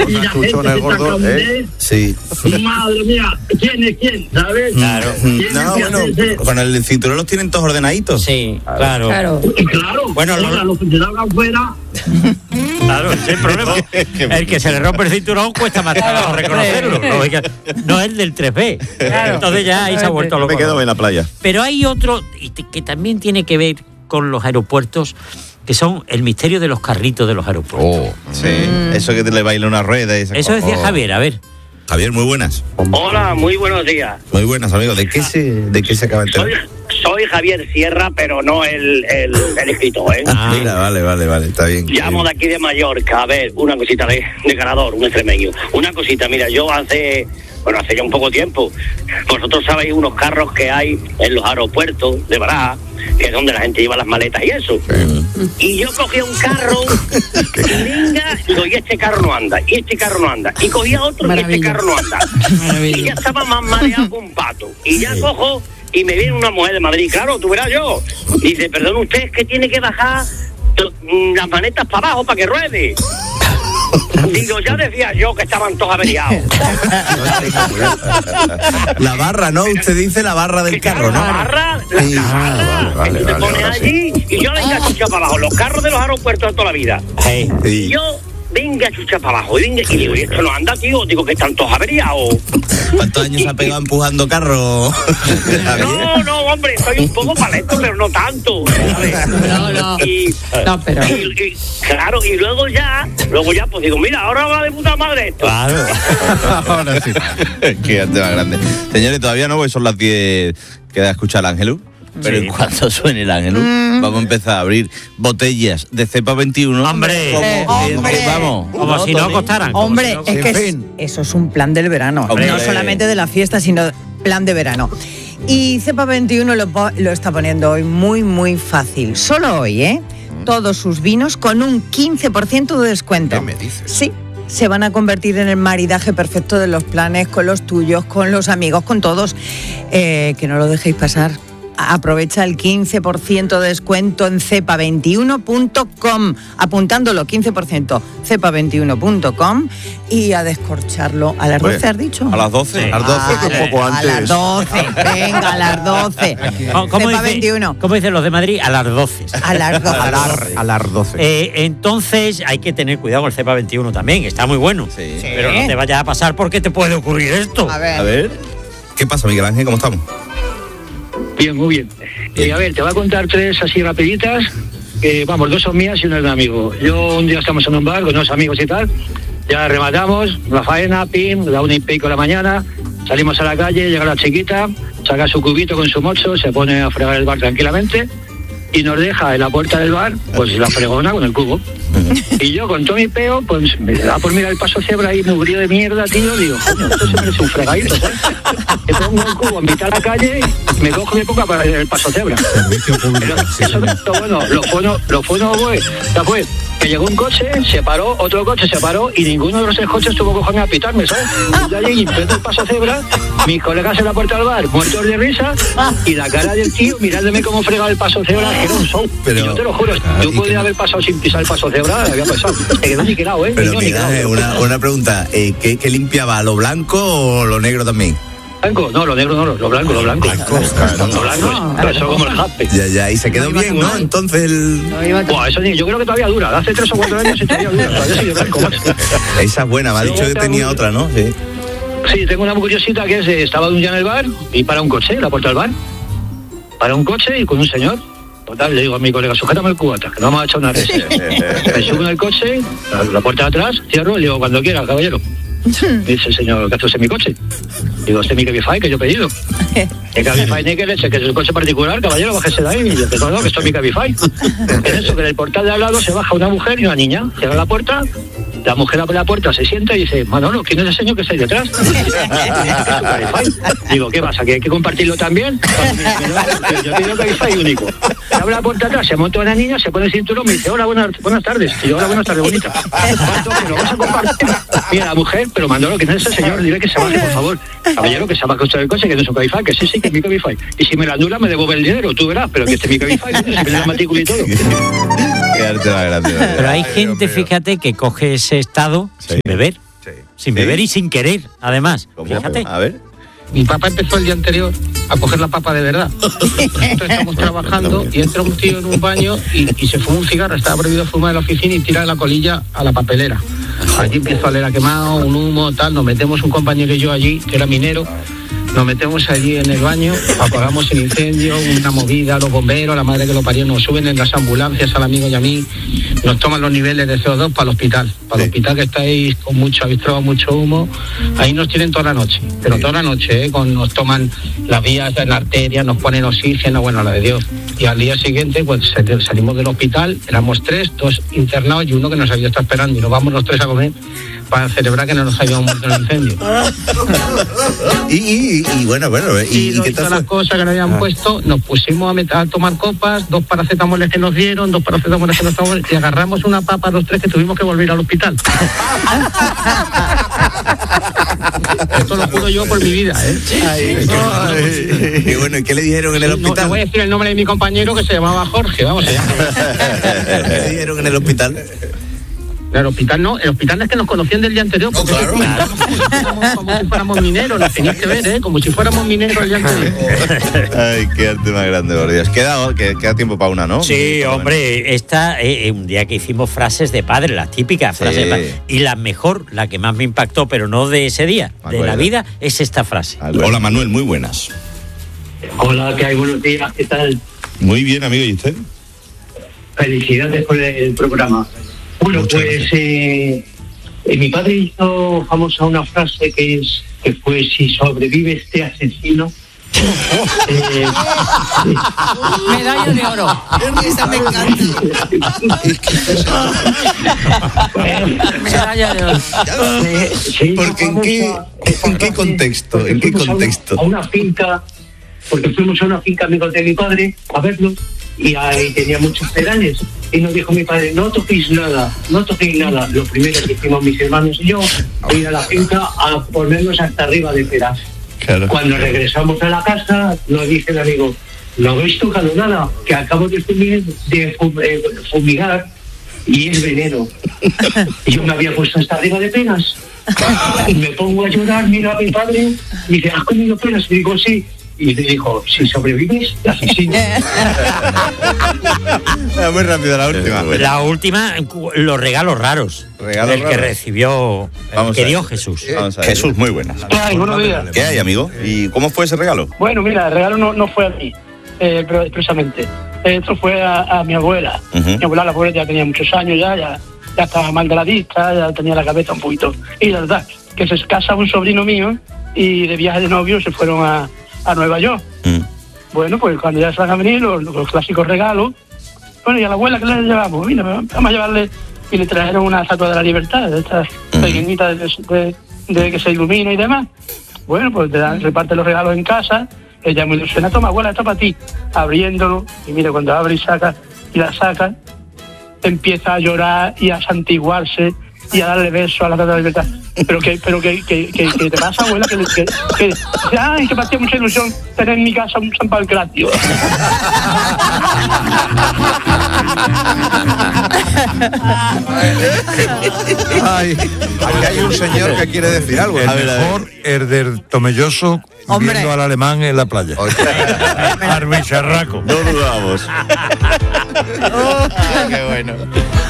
y la gente se saca un de... Sí. Madre mía, ¿quién es quién? ¿Sabes? Claro. No, bueno, con el cinturón los tienen todos ordenaditos. Sí, claro. Claro. Bueno, los que se salgan fuera... Claro, ese es el problema. El que se le rompe el cinturón cuesta más trabajo reconocerlo. No es el del 3B. Claro. Entonces ya ahí se ha vuelto loco. Me quedo en la playa. Pero hay otro que también tiene que ver con los aeropuertos, que son el misterio de los carritos de los aeropuertos. Sí, eso que te le baila una rueda. Eso decía Javier, a ver. Javier, muy buenas. Hola, muy buenos días. Muy buenas, amigos. ¿De qué se acaba el tema? Soy Javier Sierra, pero no el escritor, ¿eh? Mira, vale, está bien. Llamo de aquí de Mallorca. A ver, una cosita de ganador, un extremeño. Una cosita, mira, yo hace ya un poco tiempo, vosotros sabéis unos carros que hay en los aeropuertos de Barajas, que es donde la gente lleva las maletas y eso. Y yo cogía un carro y venga, digo, y este carro no anda, y este carro no anda. Y cogía otro y este carro no anda. Y ya estaba más mareado que un pato. Y ya cojo y me viene una mujer de Madrid, claro, tú verás yo. Dice, perdón, usted es que tiene que bajar las manetas para abajo para que ruede. Digo, ya decía yo que estaban todos averiados. La barra, ¿no? Usted dice la barra del carro, ¿no? La barra, Vale, te pones allí y yo la venga a chuchar para abajo. Los carros de los aeropuertos de toda la vida. Sí. Yo venga a chuchar para abajo. Y digo, ¿y esto no anda, tío? Digo, que están todos averiados. ¿Cuántos años ha pegado empujando carro? No, hombre, soy un poco paleto, pero no tanto. Claro, y luego ya, pues digo, mira, ahora va de puta madre esto. Claro. Ahora sí. Qué tema grande. Señores, todavía no, porque son las 10. Queda escuchar al Ángelus. Pero en cuanto suene el Ángelus, vamos a empezar a abrir botellas de cepa 21. ¡Hombre! Vamos. Como si no costaran. Hombre, es que eso es un plan del verano. Hombre. No solamente de la fiesta, sino plan de verano. Y cepa 21 lo está poniendo hoy muy, muy fácil. Solo hoy, todos sus vinos con un 15% de descuento. ¿Qué me dices? Sí. Se van a convertir en el maridaje perfecto de los planes, con los tuyos, con los amigos, con todos. Que no lo dejéis pasar. Aprovecha el 15% de descuento en cepa21.com, apuntándolo 15%, cepa21.com, y a descorcharlo a las 12, ¿has dicho? A las 12. Sí. A las 12, que un poco antes. A las 12, venga, a las 12. Cepa21. ¿Cómo dicen los de Madrid? A las 12. A las 12. A las 12. Entonces hay que tener cuidado con el cepa 21 también, está muy bueno. Sí. Pero no te vayas a pasar porque te puede ocurrir esto. A ver. A ver. ¿Qué pasa, Miguel Ángel? ¿Cómo estamos? Bien, muy bien. A ver, te voy a contar 3 así rapiditas. Vamos, 2 son mías y 1 es de amigo. Yo un día estamos en un bar con unos amigos y tal. Ya rematamos la faena, pim, la 1:30 de la mañana. Salimos a la calle, llega la chiquita, saca su cubito con su mocho, se pone a fregar el bar tranquilamente y nos deja en la puerta del bar, pues la fregona con el cubo. Y yo con todo mi peo, pues me da por mirar el paso cebra ahí mugrido de mierda, tío, digo, coño, esto se merece un fregadito, ¿sabes? Le pongo el cubo en mitad de la calle, me cojo mi poca para el paso cebra. Pero eso bueno, lo bueno fue que llegó un coche, se paró, otro coche se paró y ninguno de los 3 coches tuvo cojones a pitarme, ¿sabes? Yo allí empezó el paso cebra, mis colegas en la puerta del bar, muertos de risa, y la cara del tío mirándome cómo fregaba el paso cebra, que era un show. Pero, y yo te lo juro, yo podría haber pasado sin pisar el paso cebra, había pasado. Se quedó niquelado, ¿eh? Pero mira, una pregunta, ¿qué limpiaba? ¿Lo blanco o lo negro también? ¿Blanco? No, lo negro no, lo blanco. Lo blanco, eso como el Happy. Ya, y se quedó bien, ¿no? Entonces Buah, eso yo creo que todavía dura, hace 3 o 4 años y todavía dura, todavía sigue blanco, macho. Esa es buena, me ha dicho que tenía otra, ¿no? Sí. Sí, tengo una muy curiosita que es, estaba un día en el bar y para un coche, en la puerta del bar. Para un coche y con un señor. Total, le digo a mi colega, sujétame el cubata, que no vamos a echar una res. Me subo en el coche, la puerta de atrás, cierro y le digo, cuando quiera, caballero. Dice el señor, ¿qué haces en mi coche? Digo, este es mi Cabify que yo he pedido. El Cabify ni que leche, que es el coche particular, caballero, bájese de ahí. Y yo, no, que esto es mi Cabify. En eso, que del portal de al lado se baja una mujer y una niña, cierra la puerta, la mujer abre la puerta, se sienta y dice, Manolo, ¿quién es el señor que está ahí detrás? Digo, ¿qué pasa? ¿Que hay que compartirlo también? Yo tengo Cabify único. Se abre la puerta atrás, se monta una niña, se pone el cinturón, me dice, hola, buenas tardes. Y yo, hola, buenas tardes, bonita. Que lo vas a compartir. Mira, la mujer, pero Manolo, ¿quién es ese señor? Dile que se baje, por favor. Caballero, que se baje usted del coche, que no es un Cabify, que sí, que es mi Cabify. Y si me la anula, me devuelve el dinero, tú verás, pero que este es mi Cabify, si me da la matrícula y todo. Qué arte más grande. Pero hay gente, fíjate, que coge ese estado sin beber. Sin beber y sin querer, además. ¿Cómo? Fíjate. A ver. Mi papá empezó el día anterior a coger la papa de verdad. Nosotros estamos trabajando y entra un tío en un baño y se fuma un cigarro. Estaba prohibido fumar en la oficina y tira la colilla a la papelera. Allí empezó a oler a quemado, un humo, tal. Nos metemos un compañero y yo allí, que era minero. Nos metemos allí en el baño, apagamos el incendio, una movida, los bomberos, la madre que lo parió, nos suben en las ambulancias al amigo y a mí, nos toman los niveles de CO2 para el hospital. Para el hospital que estáis con mucho, habéis probado mucho humo, ahí nos tienen toda la noche, pero toda la noche, nos toman las vías en la arteria, nos ponen oxígeno, bueno, la de Dios. Y al día siguiente, pues salimos del hospital, éramos 3, 2 internados y uno que nos había estado esperando, y nos vamos los 3 a comer para celebrar que no nos habíamos muerto en el incendio. Y bueno, ¿y qué tal? Las cosas que nos habían puesto, nos pusimos a tomar copas, 2 paracetamoles que nos dieron, 2 paracetamoles que nos tomamos, y agarramos una papa los 3 que tuvimos que volver al hospital. Esto lo juro yo por mi vida, Y bueno, ¿y qué le dijeron en el hospital? No voy a decir el nombre de mi compañero que se llamaba Jorge, vamos allá. ¿Qué le dijeron en el hospital? El hospital no es que nos conocían del día anterior, porque claro. Como si fuéramos mineros, las tenéis que ver, como si fuéramos mineros el día anterior. Ay, qué arte más grande, por Dios. Queda tiempo para una, ¿no? Sí, hombre, esta, un día que hicimos frases de padre, las típicas frases de padre, y la mejor, la que más me impactó, pero no de ese día, de la vida, es esta frase. Hola, Manuel, muy buenas. Hola, ¿qué hay? Buenos días, ¿qué tal? Muy bien, amigo, ¿y usted? Felicidades por el programa. Bueno, muchas pues mi padre hizo famosa una frase que fue: si sobrevive este asesino. Medalla de oro. Esa me encanta. Medalla de oro. Porque ¿en qué contexto? ¿En qué contexto? A una finca, porque fuimos a una finca amigos de mi padre a verlo, y ahí tenía muchos pedales. Y nos dijo mi padre: no toquéis nada. Lo primero que hicimos mis hermanos y yo, ir a la finca a ponernos hasta arriba de peras. Claro. Cuando regresamos a la casa, nos dice el amigo: no habéis tocado nada, que acabo de fumigar y es veneno. Y yo me había puesto hasta arriba de peras. Y me pongo a llorar, miro a mi padre, y dice: ¿has comido peras? Y digo: sí. Y le dijo: si sobrevives, te asesino. Muy rápido la última. La última, los regalos raros. Que recibió, que dio Jesús. Jesús, muy buenas. ¿Qué hay? Buenos días. ¿Qué hay, amigo? ¿Y cómo fue ese regalo? Bueno, mira, el regalo no fue a mí, pero expresamente. Esto fue a mi abuela. Mi abuela, la pobre, ya tenía muchos años, ya estaba mal de la vista, ya tenía la cabeza un poquito. Y la verdad, que se casa un sobrino mío y de viaje de novio se fueron a Nueva York. Bueno, pues cuando ya se van a venir los clásicos regalos, bueno, y a la abuela, ¿qué le llevamos? Mira, vamos a llevarle, y le trajeron una estatua de la libertad, de estas pequeñitas de que se ilumina y demás. Bueno, pues reparte los regalos en casa, ella me ilusiona: toma, abuela, esto para ti. Abriéndolo, y mira, cuando abre y la saca, empieza a llorar y a santiguarse y a darle besos a la estatua de la libertad. Pero que te pasa, abuela, que ay, que me hacía mucha ilusión tener en mi casa un San Pancratio. Ay, aquí hay un señor que quiere decir algo. El mejor herder Tomelloso viendo al alemán en la playa. Arbicharraco. No dudamos. Qué bueno.